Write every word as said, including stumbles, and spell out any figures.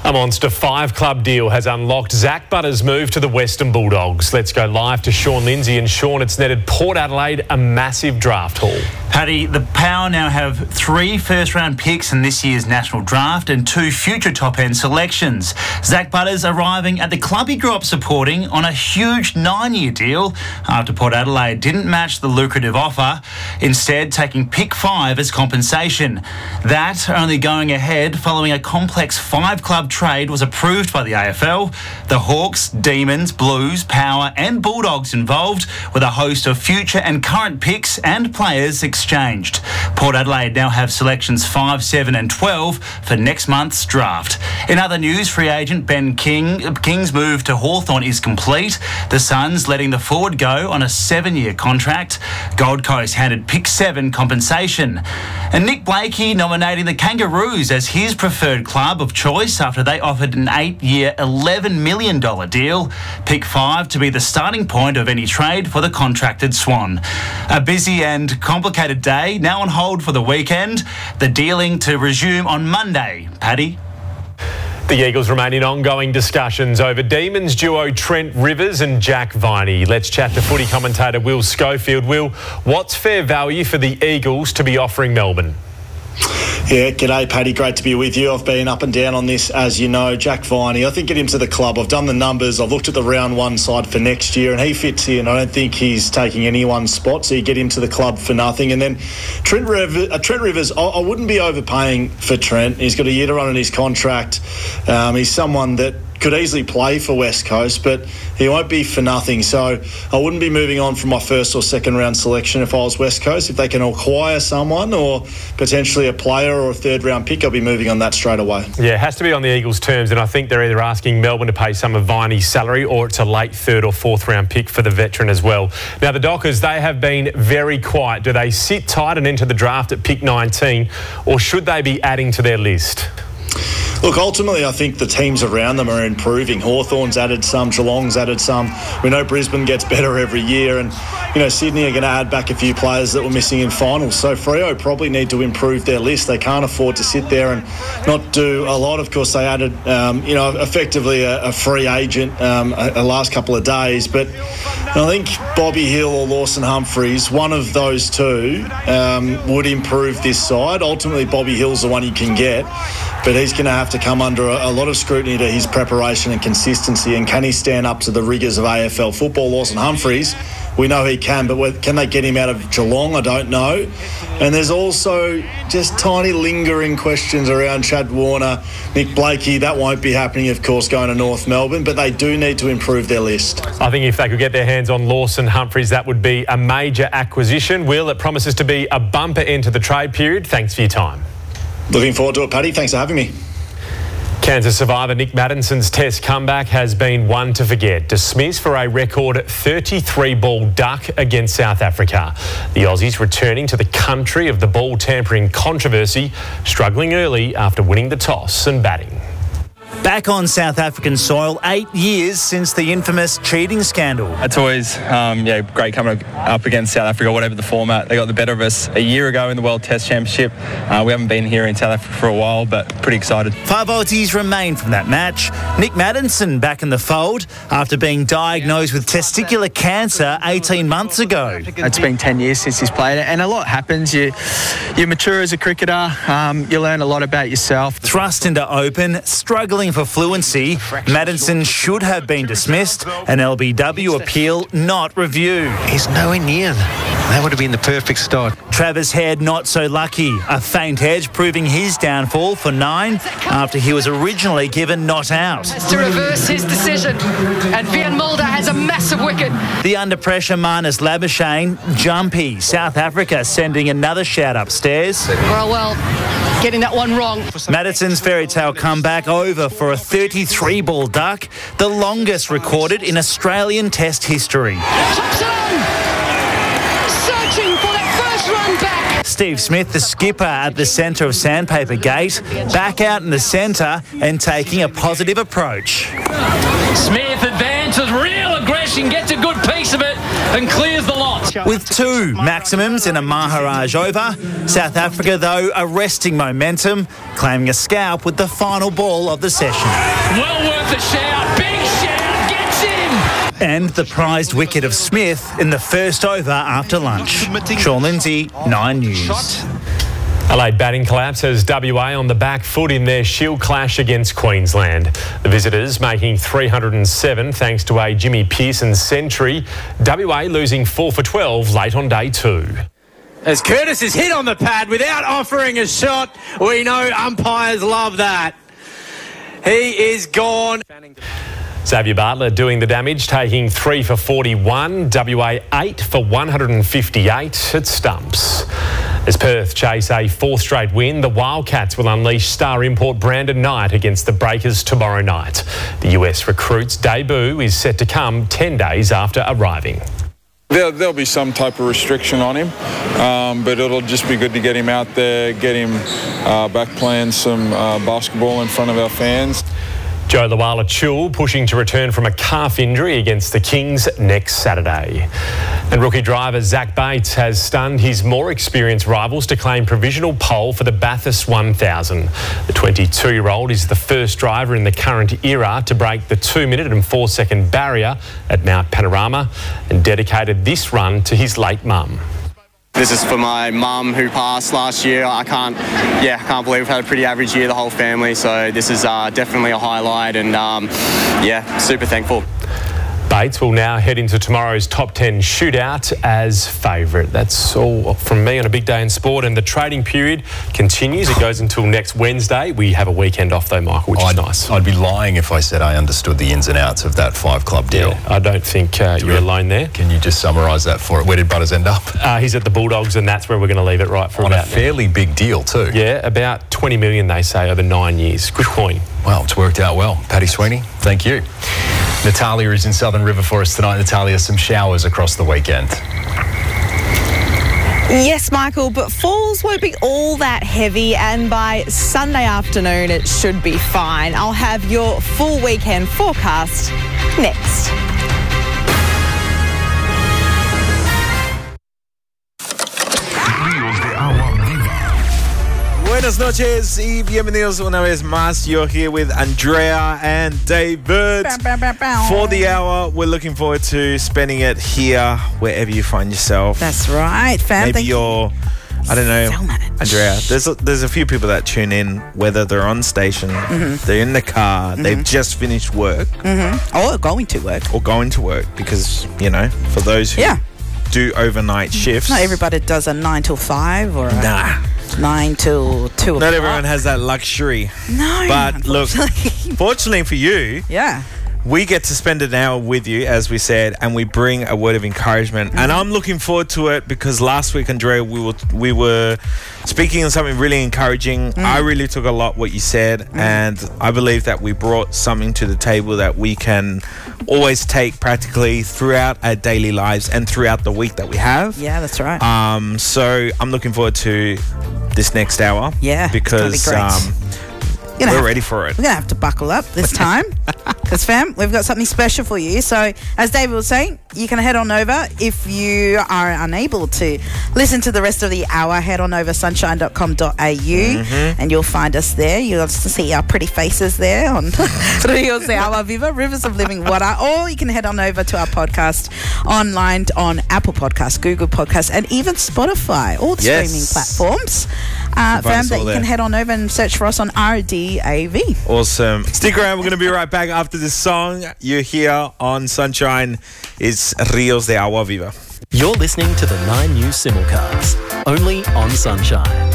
A monster five-club deal has unlocked Zach Butters' move to the Western Bulldogs. Let's go live to Sean Lindsay. And Sean, it's netted Port Adelaide a massive draft haul. Paddy, the Power now have three first-round picks in this year's national draft and two future top-end selections. Zach Butters arriving at the club he grew up supporting on a huge nine-year deal after Port Adelaide didn't match the lucrative offer, instead taking pick five as compensation. That only going ahead following a complex five-club trade was approved by the A F L. The Hawks, Demons, Blues, Power and Bulldogs involved, with a host of future and current picks and players exchanged. Port Adelaide now have selections five, seven and twelve for next month's draft. In other news, free agent Ben King, King's move to Hawthorn is complete. The Suns letting the forward go on a seven-year contract. Gold Coast handed pick seven compensation. And Nick Blakey nominating the Kangaroos as his preferred club of choice after they offered an eight-year, eleven million dollars deal. Pick five to be the starting point of any trade for the contracted Swan. A busy and complicated day now on hold for the weekend. The dealing to resume on Monday. Paddy? The Eagles remain in ongoing discussions over Demons duo Trent Rivers and Jack Viney. Let's chat to footy commentator Will Schofield. Will, what's fair value for the Eagles to be offering Melbourne? Yeah, g'day Paddy, great to be with you. I've been up and down on this, as you know. Jack Viney, I think get him to the club. I've done the numbers, I've looked at the round one side for next year and he fits in. I don't think he's taking anyone's spot, so you get him to the club for nothing. And then Trent, Riv- uh, Trent Rivers, I-, I wouldn't be overpaying for Trent. He's got a year to run on his contract. Um, he's someone that could easily play for West Coast, but he won't be for nothing. So I wouldn't be moving on from my first or second round selection if I was West Coast. If they can acquire someone or potentially a player or a third round pick, I'll be moving on that straight away. Yeah, it has to be on the Eagles' terms, and I think they're either asking Melbourne to pay some of Viney's salary or it's a late third or fourth round pick for the veteran as well. Now the Dockers, they have been very quiet. Do they sit tight and enter the draft at pick nineteen, or should they be adding to their list? Look, ultimately, I think the teams around them are improving. Hawthorn's added some, Geelong's added some. We know Brisbane gets better every year, and you know Sydney are going to add back a few players that were missing in finals. So Freo probably need to improve their list. They can't afford to sit there and not do a lot. Of course, they added, um, you know, effectively a, a free agent um, a, a last couple of days. But I think Bobby Hill or Lawson Humphries, one of those two, um, would improve this side. Ultimately, Bobby Hill's the one you can get, but he's going to have to come under a, a lot of scrutiny to his preparation and consistency, and can he stand up to the rigours of A F L football? Lawson Humphries, we know he can, but can they get him out of Geelong? I don't know. And there's also just tiny lingering questions around Chad Warner, Nick Blakey. That won't be happening, of course, going to North Melbourne, but they do need to improve their list. I think if they could get their hands on Lawson Humphries, that would be a major acquisition. Will, it promises to be a bumper end to the trade period. Thanks for your time. Looking forward to it, Paddy. Thanks for having me. Cancer survivor Nick Maddison's Test comeback has been one to forget. Dismissed for a record thirty-three ball duck against South Africa. The Aussies returning to the country of the ball tampering controversy, struggling early after winning the toss and batting. Back on South African soil, eight years since the infamous cheating scandal. It's always um, yeah, great coming up against South Africa, whatever the format. They got the better of us a year ago in the World Test Championship. Uh, we haven't been here in South Africa for a while, but pretty excited. Five Aussies remain from that match. Nick Maddison back in the fold after being diagnosed with testicular cancer eighteen months ago. It's been ten years since he's played it, and a lot happens. You, you mature as a cricketer. Um, you learn a lot about yourself. Thrust into open, struggling for fluency, Maddison should have been dismissed, an L B W appeal not reviewed. He's nowhere near. That would have been the perfect start. Travis Head not so lucky. A faint edge proving his downfall for nine after he was originally given not out. To reverse his decision, and Vian Mulder has a massive wicket. The under pressure Marnus Labuschagne, jumpy. South Africa sending another shout upstairs. Well, well, getting that one wrong. Madison's fairy tale comeback over for a thirty-three ball duck, the longest recorded in Australian Test history. Searching for that first run back. Steve Smith, the skipper at the centre of Sandpaper Gate, back out in the centre and taking a positive approach. Smith advances, real aggression. pushing, gets a good piece of it and clears the lot. With two maximums in a Maharaj over, South Africa, though, arresting momentum, claiming a scalp with the final ball of the session. Well worth the shout. Big shout. Gets him. And the prized wicket of Smith in the first over after lunch. Sean Lindsay, Nine News. Adelaide batting collapse has W A on the back foot in their Shield clash against Queensland. The visitors making three hundred seven thanks to a Jimmy Pearson century. W A losing four for twelve late on day two. As Curtis is hit on the pad without offering a shot, we know umpires love that. He is gone. Xavier Butler doing the damage, taking three for forty-one. W A eight for one hundred fifty-eight at stumps. As Perth chase a fourth straight win, the Wildcats will unleash star import Brandon Knight against the Breakers tomorrow night. The U S recruit's debut is set to come ten days after arriving. There, there'll be some type of restriction on him, um, but it'll just be good to get him out there, get him uh, back playing some uh, basketball in front of our fans. Joe Lawala-Chul pushing to return from a calf injury against the Kings next Saturday. And rookie driver Zach Bates has stunned his more experienced rivals to claim provisional pole for the Bathurst one thousand. The twenty-two-year-old is the first driver in the current era to break the two-minute and four-second barrier at Mount Panorama and dedicated this run to his late mum. This is for my mum who passed last year. I can't, yeah, I can't believe we've had a pretty average year, the whole family. So this is uh, definitely a highlight, and um, yeah, super thankful. Bates will now head into tomorrow's top ten shootout as favourite. That's all from me on a big day in sport, and the trading period continues. It goes until next Wednesday. We have a weekend off though, Michael, which I'd, is nice. I'd be lying if I said I understood the ins and outs of that five-club deal. Yeah, I don't think uh, you're alone there. Can you just summarise that for it? Where did Butters end up? Uh, he's at the Bulldogs, and that's where we're going to leave it right for on about a fairly now. big deal too. Yeah, about twenty million they say over nine years. Good coin. Well, it's worked out well. Paddy Sweeney, thank you. Natalia is in Southern River for us tonight. Natalia, some showers across the weekend. Yes, Michael, but falls won't be all that heavy, and by Sunday afternoon it should be fine. I'll have your full weekend forecast next. Buenas noches y bienvenidos una vez más. You're here with Andrea and David. Bow, bow, bow, bow. For the hour, we're looking forward to spending it here, wherever you find yourself. That's right, fam. Maybe Thank you're, I don't know, so much. Andrea, there's a, there's a few people that tune in, whether they're on station, Mm-hmm. they're in the car, Mhm. they've just finished work, Mm-hmm. Or going to work. or going to work, because, you know, for those who Yeah. do overnight shifts. Not everybody does a nine till five or a Nah. nine till two. Not o'clock. everyone has that luxury. No, But look, unfortunately. fortunately for you, Yeah. we get to spend an hour with you, as we said, and we bring a word of encouragement. Mm-hmm. And I'm looking forward to it because last week, Andrea, we were we were speaking on something really encouraging. Mm. I really took a lot what you said, and I believe that we brought something to the table that we can always take practically throughout our daily lives and throughout the week that we have. Yeah, that's right. Um, so I'm looking forward to this next hour. Yeah, it's gonna be because great. um, You're gonna we're have- ready for it. We're going to have to buckle up this time because, fam, we've got something special for you. So, as David was saying, you can head on over. If you are unable to listen to the rest of the hour, head on over sunshine dot com dot a u Mhm. and you'll find us there. You'll see our pretty faces there on Rios de Agua Viva, Rivers of Living Water. Or you can head on over to our podcast online on Apple Podcasts, Google Podcasts, and even Spotify, all the Yes. streaming platforms. Uh, Find fam, us that all you can there. head on over and search for us on R D A V. Awesome. Stick around. We're going to be right back after this song. You're here on Sunshine. It's Rios de Agua Viva. You're listening to the Nine News Simulcast, only on Sunshine.